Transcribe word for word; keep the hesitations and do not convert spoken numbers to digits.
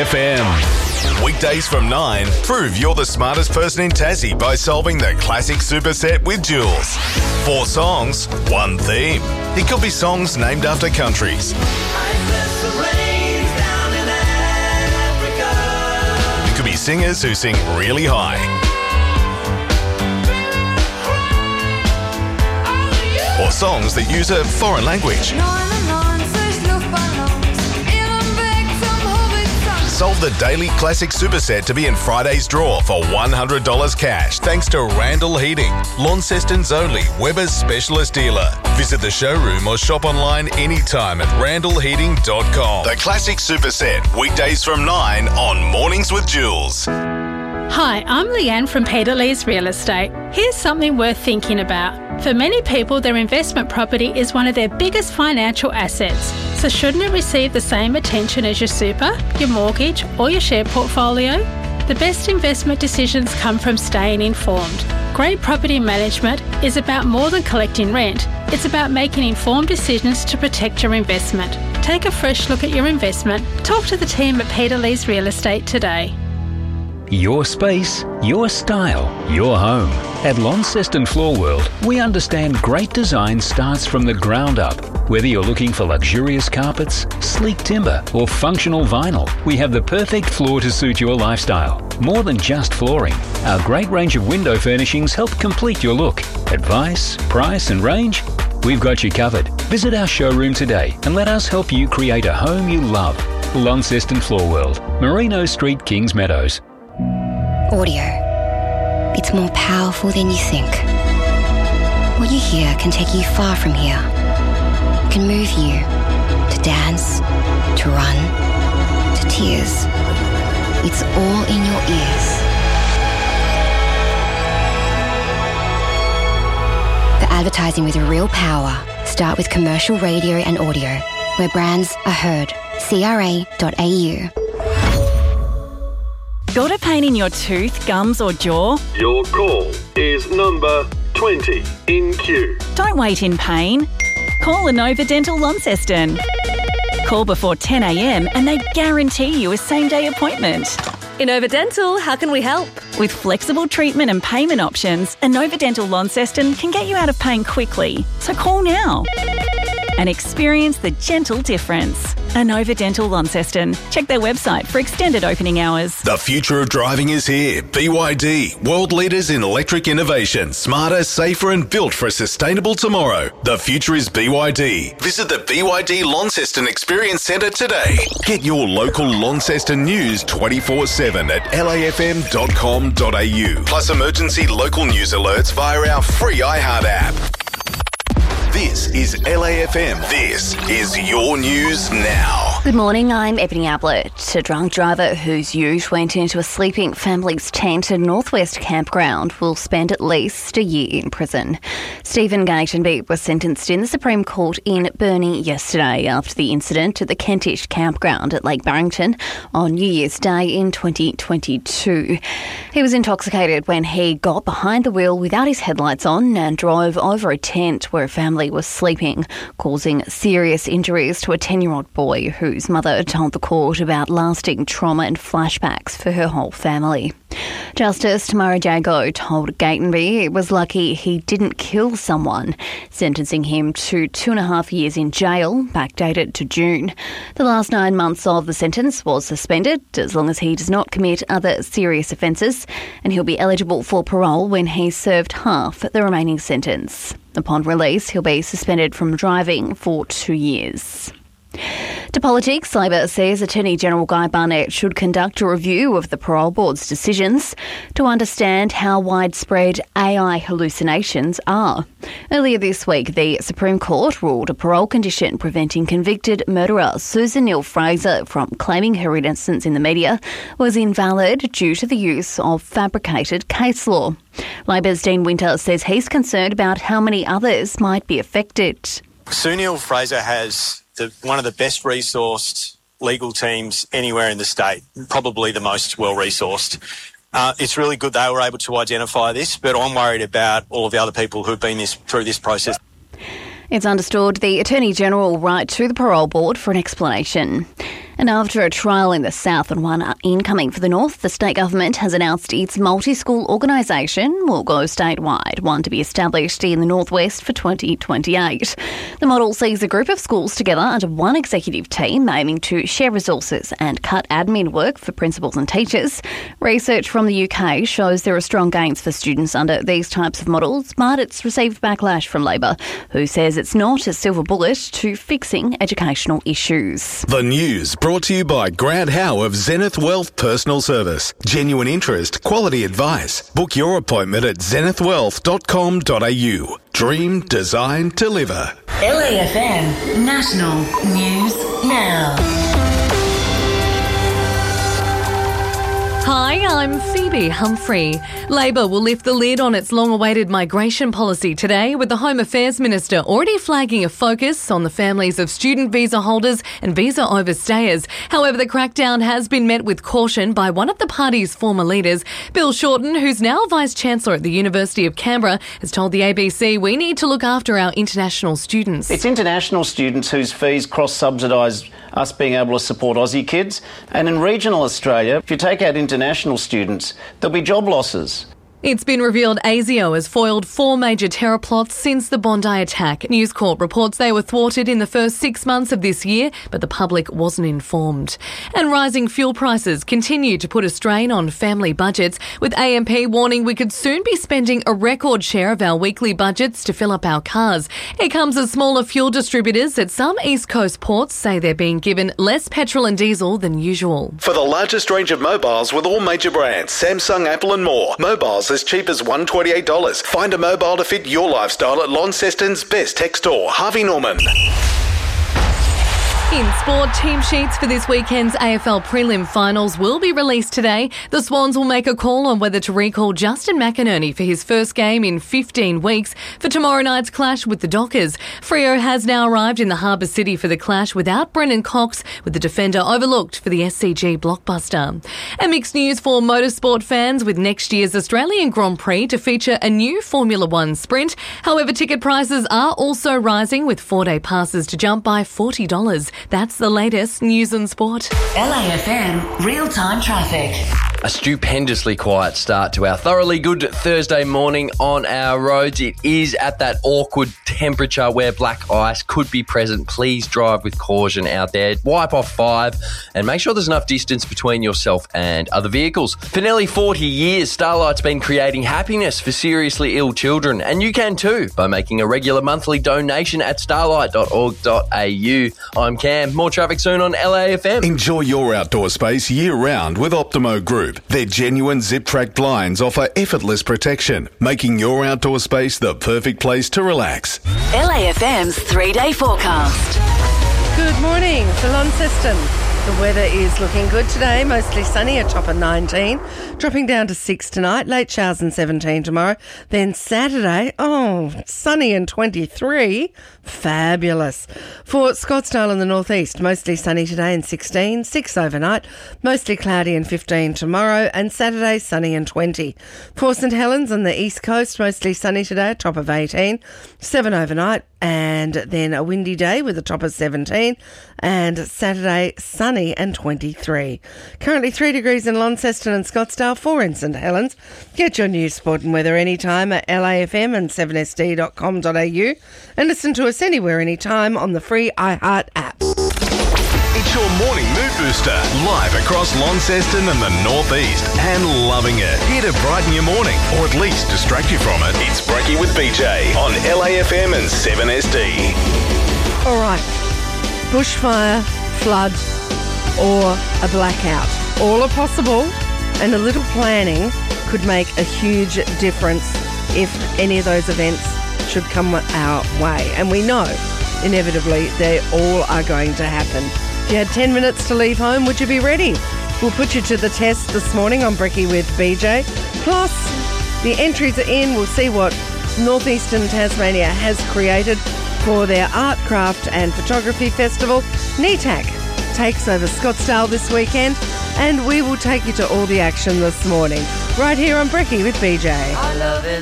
F M. Weekdays from nine, prove you're the smartest person in Tassie by solving the classic superset with Jules. Four songs, one theme. It could be songs named after countries. It could be singers who sing really high. Or songs that use a foreign language. Solve the daily classic superset to be in Friday's draw for one hundred dollars cash thanks to Randall Heating, Launceston's only Weber's specialist dealer. Visit the showroom or shop online anytime at randall heating dot com. The classic superset, weekdays from nine on Mornings with Jules. Hi, I'm Leanne from Peter Lee's Real Estate. Here's something worth thinking about. For many people, their investment property is one of their biggest financial assets. So shouldn't it receive the same attention as your super, your mortgage or your share portfolio? The best investment decisions come from staying informed. Great property management is about more than collecting rent. It's about making informed decisions to protect your investment. Take a fresh look at your investment. Talk to the team at Peter Lee's Real Estate today. Your space, your style, your home. At Launceston Floor World, we understand great design starts from the ground up. Whether you're looking for luxurious carpets, sleek timber, or functional vinyl, we have the perfect floor to suit your lifestyle. More than just flooring, our great range of window furnishings help complete your look. Advice, price, and range? We've got you covered. Visit our showroom today and let us help you create a home you love. Launceston Floor World, Merino Street, Kings Meadows. Audio. It's more powerful than you think. What you hear can take you far from here. It can move you to dance, to run, to tears. It's all in your ears. The advertising with real power. Start with commercial radio and audio, where brands are heard. C R A dot A U. Got a pain in your tooth, gums or jaw? Your call is number twenty in queue. Don't wait in pain. Call Inova Dental Launceston. Call before ten a m and they guarantee you a same-day appointment. Inova Dental, how can we help? With flexible treatment and payment options, Inova Dental Launceston can get you out of pain quickly. So call now and experience the gentle difference. Inova Dental Launceston. Check their website for extended opening hours. The future of driving is here. B Y D, world leaders in electric innovation. Smarter, safer and built for a sustainable tomorrow. The future is B Y D. Visit the B Y D Launceston Experience Centre today. Get your local Launceston news twenty-four seven at L A F M dot com dot A U. Plus emergency local news alerts via our free iHeart app. This is L A F M. This is your news now. Good morning, I'm Ebony Ablett. A drunk driver whose ute went into a sleeping family's tent at Northwest Campground will spend at least a year in prison. Stephen Gatenby was sentenced in the Supreme Court in Burnie yesterday after the incident at the Kentish Campground at Lake Barrington on New Year's Day in twenty twenty-two. He was intoxicated when he got behind the wheel without his headlights on and drove over a tent where a family was sleeping, causing serious injuries to a ten-year-old boy whose mother told the court about lasting trauma and flashbacks for her whole family. Justice Tamara Jago told Gatenby it was lucky he didn't kill someone, sentencing him to two and a half years in jail, backdated to June. The last nine months of the sentence was suspended as long as he does not commit other serious offences, and he'll be eligible for parole when he's served half the remaining sentence. Upon release, he'll be suspended from driving for two years. To politics, Labor says Attorney General Guy Barnett should conduct a review of the Parole Board's decisions to understand how widespread A I hallucinations are. Earlier this week, the Supreme Court ruled a parole condition preventing convicted murderer Susan Neal-Fraser from claiming her innocence in the media was invalid due to the use of fabricated case law. Labor's Dean Winter says he's concerned about how many others might be affected. Sue Neal-Fraser has the, one of the best resourced legal teams anywhere in the state, probably the most well-resourced. Uh, it's really good they were able to identify this, but I'm worried about all of the other people who've been this, through this process. It's understood the Attorney General will write to the Parole Board for an explanation. And after a trial in the south and one incoming for the north, the state government has announced its multi-school organisation will go statewide, one to be established in the northwest for twenty twenty-eight. The model sees a group of schools together under one executive team, aiming to share resources and cut admin work for principals and teachers. Research from the U K shows there are strong gains for students under these types of models, but it's received backlash from Labor, who says it's not a silver bullet to fixing educational issues. The news brought to you by Grant Howe of Zenith Wealth Personal Service. Genuine interest, quality advice. Book your appointment at zenith wealth dot com dot a u. Dream, design, deliver. L A F M National News Now. Hi, I'm Phoebe Humphrey. Labor will lift the lid on its long-awaited migration policy today, with the Home Affairs Minister already flagging a focus on the families of student visa holders and visa overstayers. However, the crackdown has been met with caution by one of the party's former leaders. Bill Shorten, who's now Vice-Chancellor at the University of Canberra, has told the A B C we need to look after our international students. It's international students whose fees cross-subsidise us being able to support Aussie kids. And in regional Australia, if you take out international students, there'll be job losses. It's been revealed ASIO has foiled four major terror plots since the Bondi attack. News Corp reports they were thwarted in the first six months of this year, but the public wasn't informed. And rising fuel prices continue to put a strain on family budgets, with A M P warning we could soon be spending a record share of our weekly budgets to fill up our cars. It comes as smaller fuel distributors at some East Coast ports say they're being given less petrol and diesel than usual. For the largest range of mobiles with all major brands, Samsung, Apple and more, mobiles as cheap as one hundred twenty-eight dollars. Find a mobile to fit your lifestyle at Launceston's best tech store, Harvey Norman. In sport, team sheets for this weekend's A F L prelim finals will be released today. The Swans will make a call on whether to recall Justin McInerney for his first game in fifteen weeks for tomorrow night's clash with the Dockers. Freo has now arrived in the Harbour City for the clash without Brennan Cox, with the defender overlooked for the S C G blockbuster. And mixed news for motorsport fans, with next year's Australian Grand Prix to feature a new Formula One sprint. However, ticket prices are also rising, with four-day passes to jump by forty dollars. That's the latest news and sport. L A F M real-time traffic. A stupendously quiet start to our thoroughly good Thursday morning on our roads. It is at that awkward temperature where black ice could be present. Please drive with caution out there. Wipe off five and make sure there's enough distance between yourself and other vehicles. For nearly forty years, Starlight's been creating happiness for seriously ill children, and you can too by making a regular monthly donation at starlight dot org dot a u. I'm Cam. More traffic soon on L A F M. Enjoy your outdoor space year-round with Optimo Group. Their genuine zip-track blinds offer effortless protection, making your outdoor space the perfect place to relax. L A F M's three-day forecast. Good morning for Launceston. The weather is looking good today, mostly sunny, a top of nineteen, dropping down to six tonight, late showers and seventeen tomorrow. Then Saturday, oh, sunny and twenty-three, fabulous. For Scottsdale in the northeast, mostly sunny today and sixteen, six overnight, mostly cloudy and fifteen tomorrow, and Saturday sunny and twenty. For St Helens on the east coast, mostly sunny today, a top of eighteen, seven overnight, and then a windy day with a top of seventeen, and Saturday sunny and twenty-three. Currently three degrees in Launceston and Scottsdale, four in St Helens. Get your news, sport and weather anytime at L A F M and seven S D dot com dot a u, and listen to us anywhere anytime on the free iHeart app. It's your morning mood booster, live across Launceston and the northeast, and loving it. Here to brighten your morning, or at least distract you from it. It's Brekkie with B J on L A F M and seven S D. All right, bushfire, flood, or a blackout. All are possible, and a little planning could make a huge difference if any of those events should come our way. And we know, inevitably, they all are going to happen. If you had ten minutes to leave home, would you be ready? We'll put you to the test this morning on Brekkie with B J. Plus, the entries are in. We'll see what Northeastern Tasmania has created for their Art, Craft and Photography Festival. N E T A C takes over Scottsdale this weekend, and we will take you to all the action this morning, right here on Brekkie with B J. Our love is